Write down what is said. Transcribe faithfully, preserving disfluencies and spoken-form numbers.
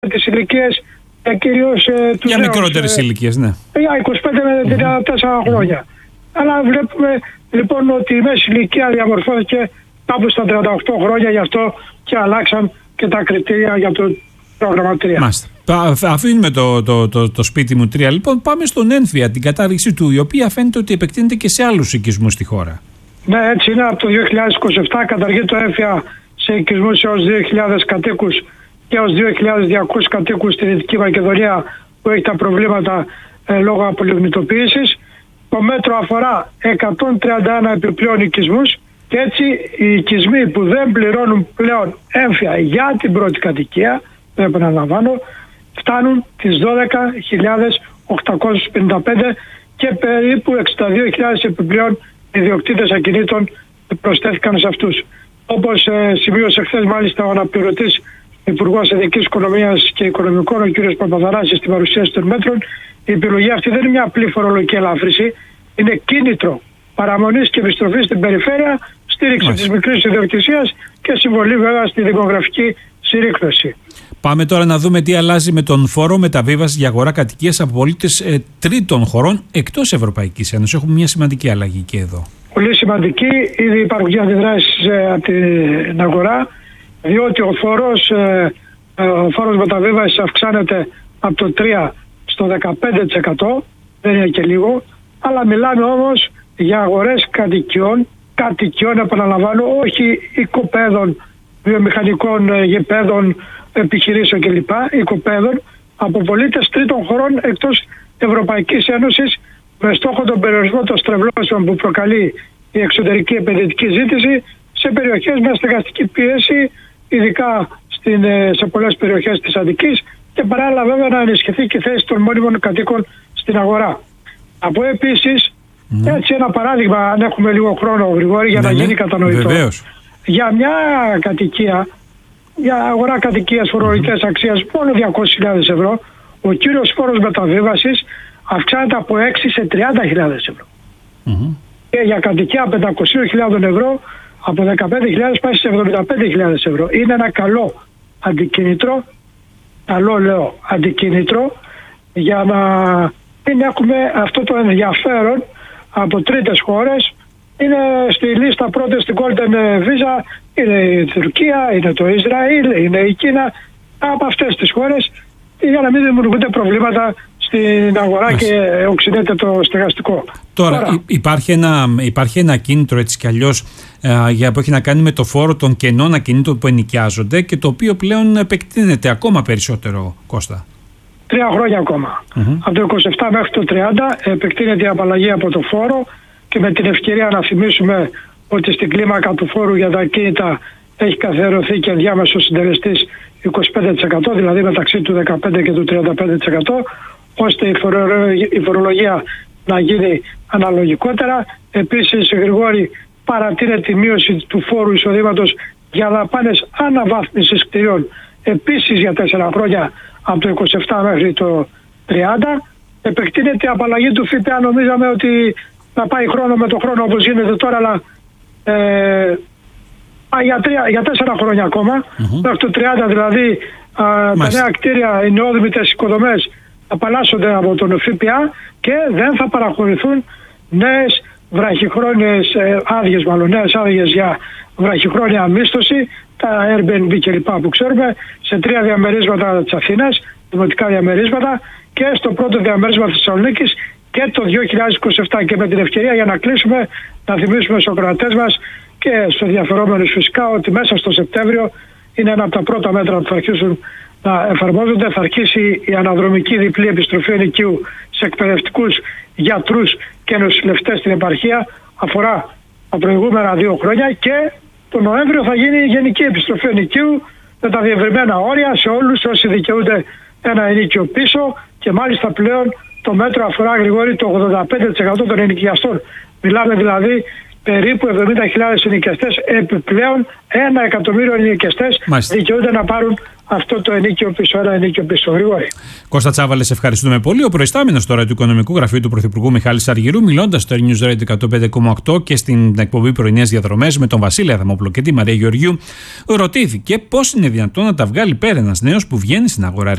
τις ηλικίες ε, κυρίως ε, τους για νέους, μικρότερες ε, ηλικίες, ναι. Για είκοσι πέντε με τριάντα τέσσερα χρόνια. Mm-hmm. Αλλά βλέπουμε λοιπόν ότι η μέση ηλικία διαμορφώθηκε κάπου στα τριάντα οκτώ χρόνια, γι' αυτό και αλλάξαν και τα κριτήρια για το πρόγραμμα τρία. Μάλιστα. Αφήνουμε το, το, το, το σπίτι μου τρία. Λοιπόν, πάμε στον έμφυα, την κατάργηση του, η οποία φαίνεται ότι επεκτείνεται και σε άλλους οικισμούς στη χώρα. Ναι, έτσι είναι. Από το δύο χιλιάδες είκοσι επτά καταργεί το έμφυα σε οικισμούς έως δύο χιλιάδες κατοίκους και έως δύο χιλιάδες διακόσιους κατοίκους στη Δυτική Μακεδονία που έχει τα προβλήματα ε, λόγω απολιγνητοποίησης. Το μέτρο αφορά εκατόν τριάντα ένα επιπλέον οικισμούς και έτσι οι οικισμοί που δεν πληρώνουν πλέον έμφυα για την πρώτη κατοικία, δεν επαναλαμβάνω, φτάνουν τις δώδεκα χιλιάδες οκτακόσιες πενήντα πέντε και περίπου εξήντα δύο χιλιάδες επιπλέον ιδιοκτήτες ακινήτων προσθέθηκαν σε αυτούς. Όπως ε, σημείωσε χθες μάλιστα ο αναπληρωτής Υπουργός Εθνικής Οικονομίας και Οικονομικών, ο κ. Παπαδαράσης, στην παρουσίαση των μέτρων, η επιλογή αυτή δεν είναι μια απλή φορολογική ελάφρυνση, είναι κίνητρο παραμονής και επιστροφής στην περιφέρεια, στήριξη Μάλιστα. της μικρής ιδιοκτησίας και συμβολή βέβαια στη δημογραφική συρρίκνωση. Πάμε τώρα να δούμε τι αλλάζει με τον φόρο μεταβίβασης για αγορά κατοικίας από πολίτες ε, τρίτων χωρών εκτός Ευρωπαϊκής Ένωσης. Έχουμε μια σημαντική αλλαγή και εδώ. Πολύ σημαντική. Ήδη υπάρχουν αντιδράσεις ε, από την αγορά, διότι ο φόρος, ε, ο φόρος μεταβίβασης αυξάνεται από το τρία στο δεκαπέντε τοις εκατό, δεν είναι και λίγο, αλλά μιλάμε όμως για αγορές κατοικιών, κατοικιών επαναλαμβάνω, όχι οικοπαίδων, βιομηχανικών γηπέδων, επιχειρήσεων κλπ. Οικοπαίδων από πολίτες τρίτων χωρών εκτός Ευρωπαϊκής Ένωσης, με στόχο τον περιορισμό των στρεβλώσεων που προκαλεί η εξωτερική επενδυτική ζήτηση σε περιοχές με στεγαστική πίεση, ειδικά στην, σε πολλές περιοχές της Αττικής, και παράλληλα βέβαια να ενισχυθεί και η θέση των μόνιμων κατοίκων στην αγορά. Από επίσης, mm. έτσι ένα παράδειγμα, αν έχουμε λίγο χρόνο Γρηγόρη, για mm. να γίνει κατανοητό. Βεβαίως. Για μια κατοικία, για αγορά κατοικίας φορολογικής mm. αξίας μόνο διακόσιες χιλιάδες ευρώ, ο κύριος φόρος μεταβίβασης αυξάνεται από έξι σε τριάντα χιλιάδες ευρώ. Mm-hmm. Και για κατοικία πεντακόσιες χιλιάδες ευρώ από δεκαπέντε χιλιάδες πάει σε εβδομήντα πέντε χιλιάδες ευρώ. Είναι ένα καλό αντικίνητρο, καλό λέω αντικίνητρο, για να μην έχουμε αυτό το ενδιαφέρον από τρίτες χώρες. Είναι στη λίστα πρώτες στην Golden Visa, είναι η Τουρκία, είναι το Ισραήλ, είναι η Κίνα, από αυτές τις χώρες, για να μην δημιουργούνται προβλήματα στην αγορά Μάλιστα. και οξυνέται το στεγαστικό. Τώρα, Τώρα υπάρχει, ένα, υπάρχει ένα κίνητρο έτσι κι αλλιώς ε, για, που έχει να κάνει με το φόρο των κενών ακινήτων που ενοικιάζονται και το οποίο πλέον επεκτείνεται ακόμα περισσότερο, Κώστα. Τρία χρόνια ακόμα. Mm-hmm. Από το είκοσι επτά μέχρι το τριάντα επεκτείνεται η απαλλαγή από το φόρο και με την ευκαιρία να θυμίσουμε ότι στην κλίμακα του φόρου για τα ακίνητα έχει καθιερωθεί και ενδιάμεσος συντελεστής είκοσι πέντε τοις εκατό, δηλαδή μεταξύ του δεκαπέντε και του τριάντα πέντε τοις εκατό, ώστε η φορολογία να γίνει αναλογικότερα. Επίσης, Γρηγόρη, παρατείνεται η μείωση του φόρου εισοδήματος για δαπάνες αναβάθμισης κτηρίων, επίσης για τέσσερα χρόνια, από το είκοσι επτά μέχρι το τριάντα. Επεκτείνεται η απαλλαγή του ΦΠΑ, νομίζαμε ότι θα πάει χρόνο με το χρόνο όπως γίνεται τώρα, αλλά ε, για, τρία, για τέσσερα χρόνια ακόμα, mm-hmm. μέχρι το τριάντα δηλαδή, α, τα νέα κτίρια, οι νεόδημητες οικοδομές απαλλάσσονται από τον ΦΠΑ και δεν θα παραχωρηθούν νέες βραχυχρόνιες ε, άδειες, μάλλον νέες άδειες για βραχυχρόνια μίσθωση, τα Airbnb κλπ. Που ξέρουμε, σε τρία διαμερίσματα της Αθήνας, δημοτικά διαμερίσματα, και στο πρώτο διαμέρισμα της Θεσσαλονίκης και το δύο χιλιάδες είκοσι επτά. Και με την ευκαιρία, για να κλείσουμε, να θυμίσουμε στους κρατές μας και στους ενδιαφερόμενους φυσικά ότι μέσα στο Σεπτέμβριο είναι ένα από τα πρώτα μέτρα που θα αρχίσουν να εφαρμόζονται. Θα αρχίσει η αναδρομική διπλή επιστροφή ενοικίου σε εκπαιδευτικούς, γιατρούς και νοσηλευτές στην επαρχία. Αφορά τα προηγούμενα δύο χρόνια, και το Νοέμβριο θα γίνει η γενική επιστροφή ενοικίου με τα διευρυμένα όρια σε όλους όσοι δικαιούνται ένα ενοίκιο πίσω, και μάλιστα πλέον το μέτρο αφορά, Γρηγόρη, το ογδόντα πέντε τοις εκατό των ενοικιαστών. Μιλάμε δηλαδή περίπου εβδομήντα χιλιάδες ενοικιαστές, επιπλέον ένα εκατομμύριο ενοικιαστές δικαιούνται να πάρουν αυτό το ενίκιο πίσω, ένα ενίκιο πίσω. Γρηγόρη. Κώστα Τσάβαλε, σε ευχαριστούμε πολύ. Ο προϊστάμενος τώρα του Οικονομικού Γραφείου του Πρωθυπουργού Μιχάλης Αργυρού, μιλώντας στο News Radio εκατόν πέντε κόμμα οκτώ και στην εκπομπή Πρωινές Διαδρομές με τον Βασίλη Αδαμόπουλο και τη Μαρία Γεωργιού, ρωτήθηκε πώς είναι δυνατόν να τα βγάλει πέρα ένας νέος που βγαίνει στην αγορά